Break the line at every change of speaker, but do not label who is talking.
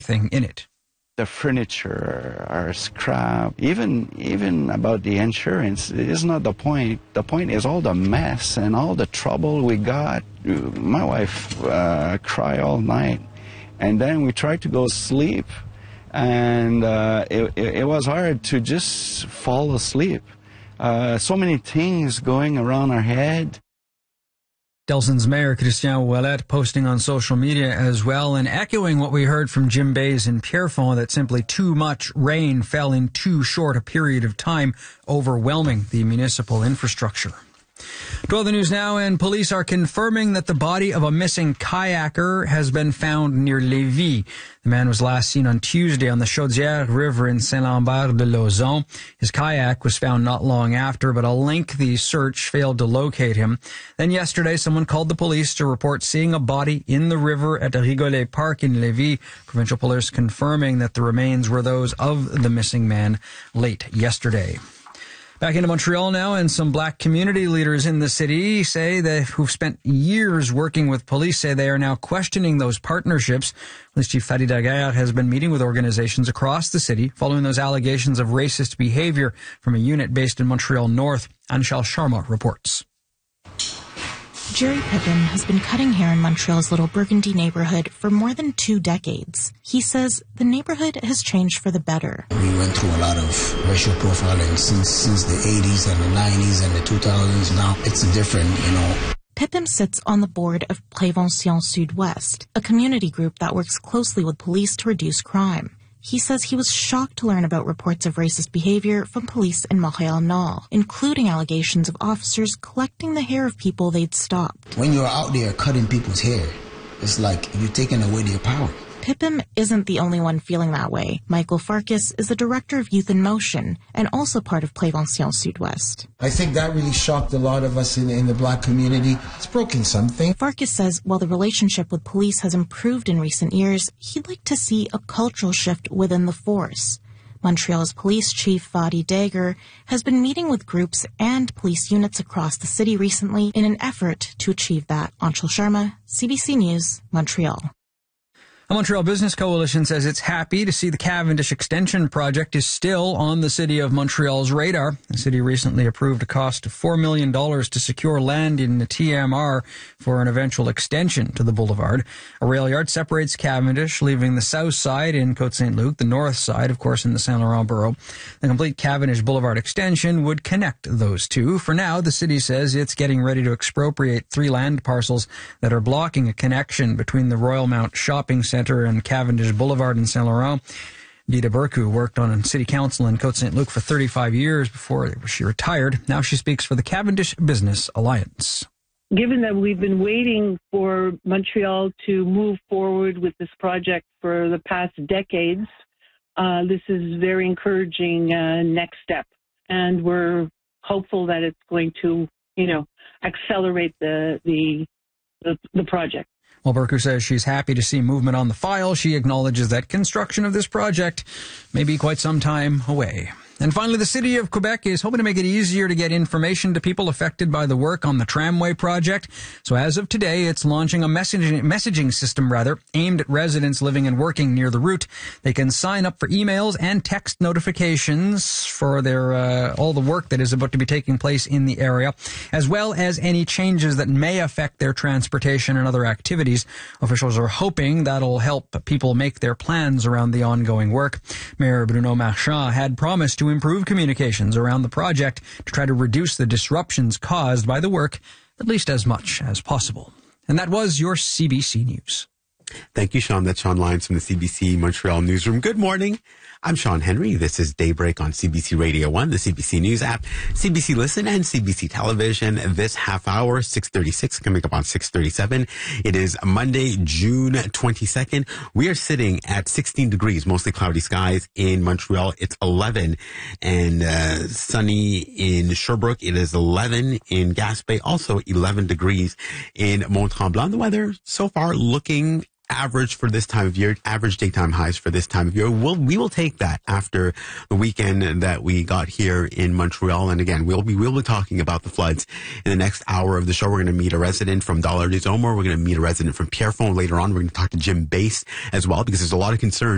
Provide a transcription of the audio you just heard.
thing in it.
The furniture, our scrap, even about the insurance is not the point. The point is all the mess and all the trouble we got. My wife cried all night, and then we tried to go sleep, and it was hard to just fall asleep. So many things going around our head.
Delson's mayor, Christian Ouellet, posting on social media as well and echoing what we heard from Jim Bays in Pierrefonds, that simply too much rain fell in too short a period of time, overwhelming the municipal infrastructure. To other news now, and police are confirming that the body of a missing kayaker has been found near Lévis. The man was last seen on Tuesday on the Chaudière River in Saint-Lambert-de-Lauzon. His kayak was found not long after, but a lengthy search failed to locate him. Then yesterday, someone called the police to report seeing a body in the river at Rigolet Park in Lévis. Provincial police confirming that the remains were those of the missing man late yesterday. Back into Montreal now, and some black community leaders in the city say that who've spent years working with police say they are now questioning those partnerships. Police Chief Fadi Daguerre has been meeting with organizations across the city following those allegations of racist behavior from a unit based in Montreal North. Anshal Sharma reports.
Jerry Pippin has been cutting hair in Montreal's Little Burgundy neighborhood for more than 2 decades. He says the neighborhood has changed for the better.
We went through a lot of racial profiling since the 80s and the 90s and the 2000s. Now it's different,
Pippin sits on the board of Prévention Sud-Ouest, a community group that works closely with police to reduce crime. He says he was shocked to learn about reports of racist behavior from police in Montréal-Nord, including allegations of officers collecting the hair of people they'd stopped.
When you're out there cutting people's hair, it's like you're taking away their power.
Pippin isn't the only one feeling that way. Michael Farkas is the director of Youth in Motion and also part of Prévention Sud-Ouest.
I think that really shocked a lot of us in the black community. It's broken something.
Farkas says while the relationship with police has improved in recent years, he'd like to see a cultural shift within the force. Montreal's police chief, Fadi Daguerre, has been meeting with groups and police units across the city recently in an effort to achieve that. Anshul Sharma, CBC News, Montreal.
The Montreal Business Coalition says it's happy to see the Cavendish Extension project is still on the City of Montreal's radar. The city recently approved a cost of $4 million to secure land in the TMR for an eventual extension to the boulevard. A rail yard separates Cavendish, leaving the south side in Côte-Saint-Luc, the north side, of course, in the Saint Laurent borough. The complete Cavendish Boulevard extension would connect those two. For now, the city says it's getting ready to expropriate 3 land parcels that are blocking a connection between the Royalmount Shopping Centre and Cavendish Boulevard in Saint Laurent. Dita Burku worked on city council in Côte-Saint-Luc for 35 years before she retired. Now she speaks for the Cavendish Business Alliance.
Given that we've been waiting for Montreal to move forward with this project for the past decades, this is very encouraging next step. And we're hopeful that it's going to, accelerate the project.
While Burku says she's happy to see movement on the file, she acknowledges that construction of this project may be quite some time away. And finally, the City of Quebec is hoping to make it easier to get information to people affected by the work on the tramway project. So as of today, it's launching a messaging system, aimed at residents living and working near the route. They can sign up for emails and text notifications for their all the work that is about to be taking place in the area, as well as any changes that may affect their transportation and other activities. Officials are hoping that'll help people make their plans around the ongoing work. Mayor Bruno Marchand had promised to improve communications around the project to try to reduce the disruptions caused by the work at least as much as possible. And that was your CBC News.
Thank you, Sean. That's Sean Lyons from the CBC Montreal Newsroom. Good morning. I'm Sean Henry. This is Daybreak on CBC Radio 1, the CBC News app, CBC Listen, and CBC Television. This half hour, 6:36, coming up on 6:37. It is Monday, June 22nd. We are sitting at 16 degrees, mostly cloudy skies in Montreal. It's 11 and sunny in Sherbrooke. It is 11 in Gaspé, also 11 degrees in Mont-Tremblant. The weather so far looking average for this time of year, average daytime highs for this time of year. We will take that after the weekend that we got here in Montreal. And again, we'll be talking about the floods in the next hour of the show. We're going to meet a resident from Dollard-des-Omar. We're going to meet a resident from Pierrefonds later on. We're going to talk to Jim Bays as well, because there's a lot of concern